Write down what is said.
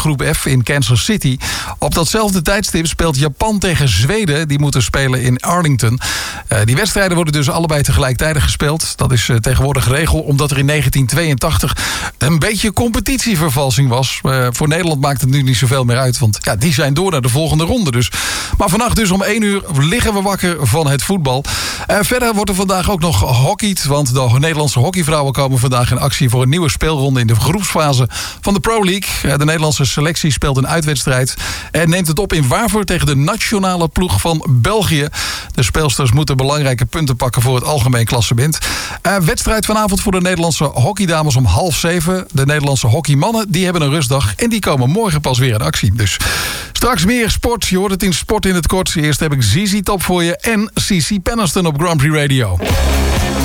groep F in Kansas City. Op datzelfde tijdstip speelt Japan tegen Zweden. Die moeten spelen in Arlington. Die wedstrijden worden dus allebei tegelijkertijd gespeeld. Dat is tegenwoordig regel, omdat er in 1982 een beetje competitievervalsing was. Voor Nederland maakt het nu niet zoveel meer uit, want ja, die zijn door naar de volgende ronde dus. Maar vannacht dus om 1 uur liggen we wakker van het voetbal. Verder wordt er vandaag ook nog gehockeyd, want de Nederlandse hockeyvrouwen komen vandaag in actie voor een nieuwe speelronde in de groepsfase van de Pro League. De Nederlandse selectie speelt een uitwedstrijd en neemt het op in Waver tegen de nationale ploeg van België. De speelsters moeten belangrijke punten pakken voor het algemeen klassement. Wedstrijd vanavond voor de Nederlandse hockeydames om 6:30. De Nederlandse hockeymannen die hebben een rustdag en die komen morgen pas weer in actie. Dus straks meer sport. Je hoort het in Sport in het Kort. Eerst heb ik ZZ Top voor je en CeCe Peniston op Grand Prix Radio.